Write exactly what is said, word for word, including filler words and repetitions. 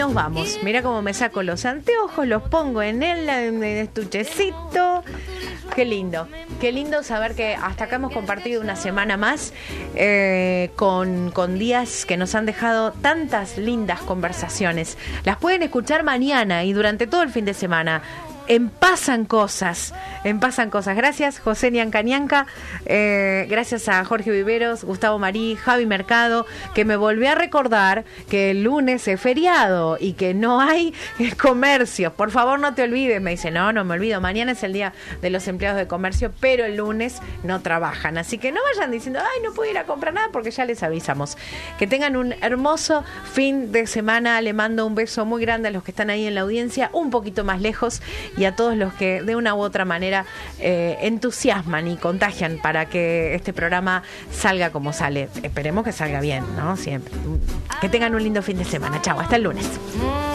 nos vamos. Mira cómo me saco los anteojos, los pongo en el, en el estuchecito. Qué lindo, qué lindo saber que hasta acá hemos compartido una semana más eh, con, con días que nos han dejado tantas lindas conversaciones. Las pueden escuchar mañana y durante todo el fin de semana. En Pasan Cosas, en Pasan Cosas. Gracias, José Ñanca Ñanca, eh, gracias a Jorge Viveros, Gustavo Marí, Javi Mercado, que me volvió a recordar que el lunes es feriado y que no hay comercio. Por favor, no te olvides. Me dice, no, no me olvido. Mañana es el día de los empleados de comercio, pero el lunes no trabajan. Así que no vayan diciendo, ay, no puedo ir a comprar nada, porque ya les avisamos. Que tengan un hermoso fin de semana. Le mando un beso muy grande a los que están ahí en la audiencia, un poquito más lejos, y a todos los que de una u otra manera eh, entusiasman y contagian para que este programa salga como sale. Esperemos que salga bien, ¿no? Siempre. Que tengan un lindo fin de semana. Chao, hasta el lunes.